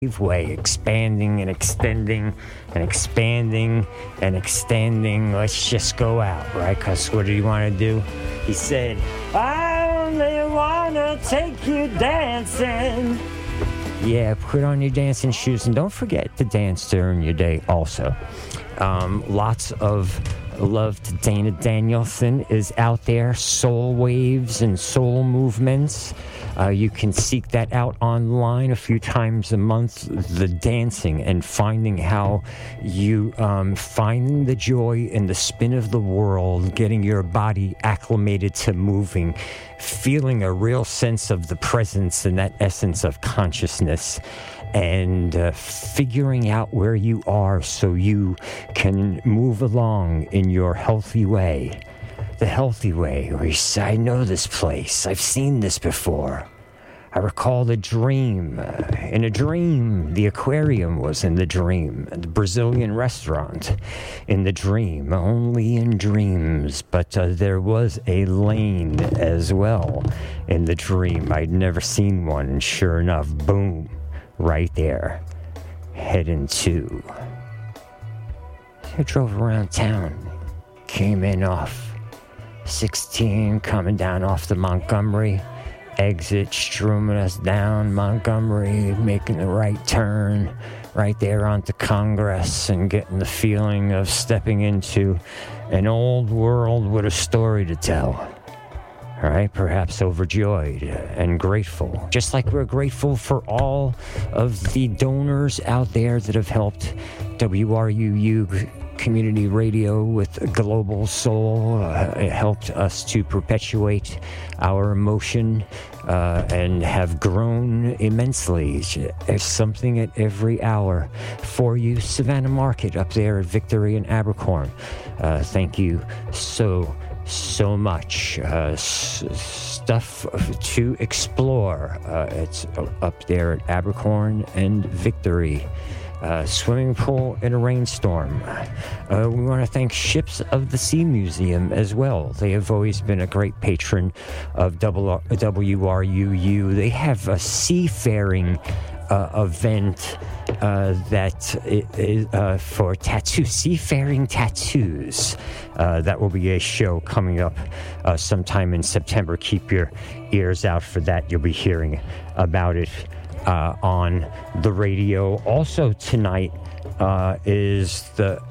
way, expanding and extending and expanding and extending. Let's just go out, right? Because what did he want to do? He said, I only want to take you dancing. Yeah, put on your dancing shoes and don't forget to dance during your day also. Lots of love to Dana Danielson is out there. Soul waves and soul movements. You can seek that out online a few times a month. The dancing and finding how you finding the joy in the spin of the world, getting your body acclimated to moving, feeling a real sense of the presence and that essence of consciousness, and figuring out where you are so you can move along in your healthy way. The healthy way, where you say, I know this place, I've seen this before. I recall the dream. In a dream, the aquarium was in the dream, the Brazilian restaurant in the dream, only in dreams. But there was a lane as well in the dream. I'd never seen one, and sure enough, boom, right there, heading to. I drove around town, came in off 16, coming down off the Montgomery exit, streaming us down Montgomery, making the right turn right there onto Congress and getting the feeling of stepping into an old world with a story to tell. All right, perhaps overjoyed and grateful, just like we're grateful for all of the donors out there that have helped WRUU Community Radio with Global Soul. It helped us to perpetuate our emotion and have grown immensely. There's something at every hour for you. Savannah Market up there at Victory and Abercorn. Thank you so much. Stuff to explore. It's up there at Abercorn and Victory. Swimming pool in a rainstorm. We want to thank Ships of the Sea Museum as well. They have always been a great patron of WRUU. They have a seafaring event that is for seafaring tattoos. That will be a show coming up sometime in September. Keep your ears out for that. You'll be hearing about it on the radio. Also tonight is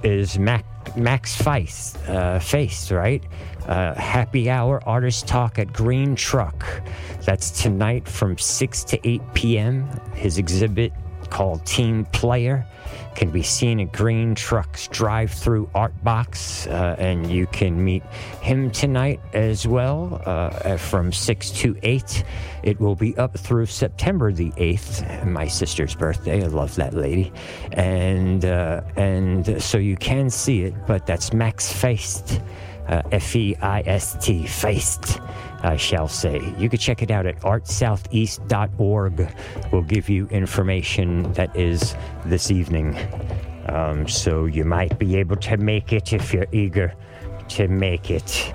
Max Feist, right? Happy hour artist talk at Green Truck. That's tonight from 6 to 8 p.m. His exhibit called Team Player can be seen at Green Truck's drive-through art box, and you can meet him tonight as well from 6 to 8. It will be up through September the 8th, my sister's birthday. I love that lady. And so you can see it, but that's Max Feist, F-E-I-S-T, Feist, I shall say. You can check it out at artsoutheast.org. We'll give you information that is this evening. So you might be able to make it if you're eager to make it.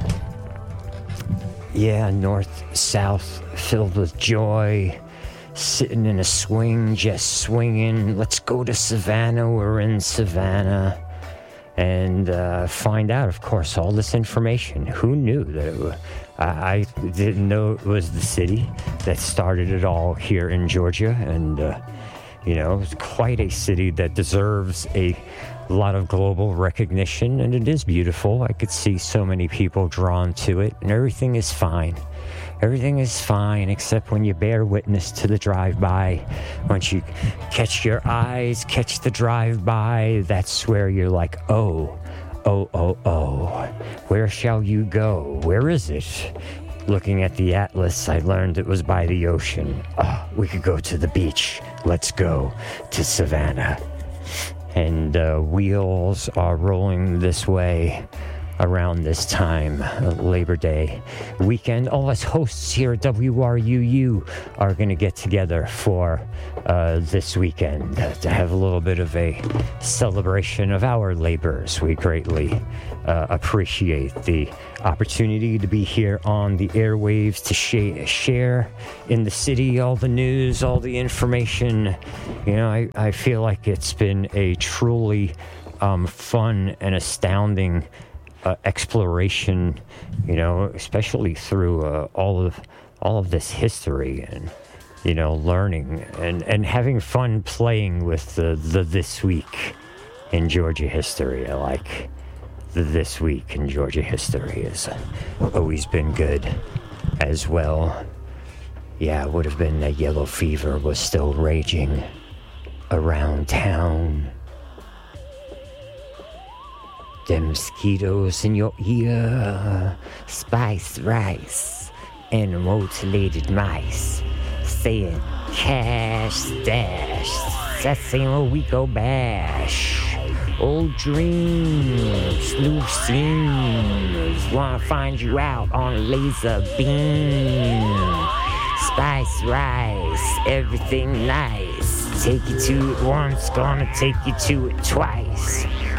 Yeah, north, south, filled with joy. Sitting in a swing, just swinging. Let's go to Savannah. We're in Savannah. And find out, of course, all this information. Who knew that it was... I didn't know it was the city that started it all here in Georgia. And, it's quite a city that deserves a lot of global recognition. And it is beautiful. I could see so many people drawn to it. And everything is fine. Everything is fine except when you bear witness to the drive-by. Once you catch your eyes, catch the drive-by, that's where you're like, oh. Where shall you go? Where is it? Looking at the atlas, I learned it was by the ocean. Oh, we could go to the beach. Let's go to Savannah. And wheels are rolling this way. around this time, Labor Day weekend. All us hosts here at WRUU are going to get together for this weekend to have a little bit of a celebration of our labors. We greatly appreciate the opportunity to be here on the airwaves to share in the city all the news, all the information. You know, I feel like it's been a truly fun and astounding exploration, you know, especially through all of this history, and you know, learning and having fun playing with the this week in Georgia history. I like the this week in Georgia history has always been good as well. Yeah, it would have been that yellow fever was still raging around town. Them mosquitoes in your ear, spiced rice, and mutilated mice, saying cash stash, that same old we go bash. Old dreams, loose scenes, wanna find you out on a laser beam. Spice rice, everything nice, take you to it once, gonna take you to it twice.